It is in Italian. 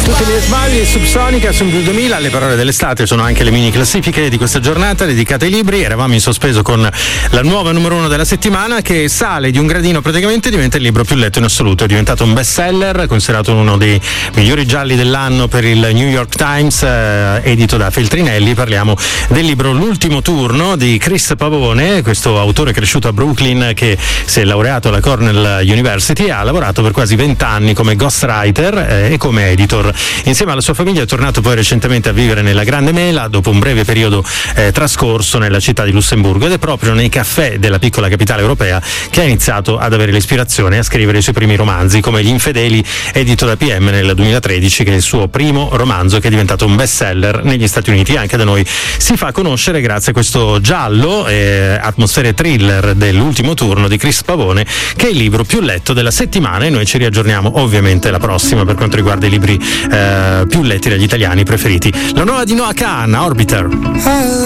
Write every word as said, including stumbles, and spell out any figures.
Tutte le sbagli, Subsonica, sono più duemila, le parole dell'estate sono anche le mini classifiche di questa giornata dedicate ai libri. Eravamo in sospeso con la nuova numero uno della settimana che sale di un gradino, praticamente diventa il libro più letto in assoluto, è diventato un best seller, considerato uno dei migliori gialli dell'anno per il New York Times, eh, edito da Feltrinelli. Parliamo del libro L'ultimo turno di Chris Pavone, questo autore cresciuto a Brooklyn che si è laureato alla Cornell University e ha lavorato per quasi vent'anni come ghostwriter eh, e come editor. Insieme alla sua famiglia è tornato poi recentemente a vivere nella Grande Mela dopo un breve periodo eh, trascorso nella città di Lussemburgo, ed è proprio nei caffè della piccola capitale europea che ha iniziato ad avere l'ispirazione a scrivere i suoi primi romanzi, come Gli Infedeli, edito da P M nel duemilatredici, che è il suo primo romanzo che è diventato un best seller negli Stati Uniti. Anche da noi si fa conoscere grazie a questo giallo, eh, atmosfere thriller dell'ultimo turno di Chris Pavone, che è il libro più letto della settimana, e noi ci riaggiorniamo ovviamente la prossima per quanto riguarda i libri eh, più letti dagli italiani preferiti. La nuova di Noah Kahan, Orbiter.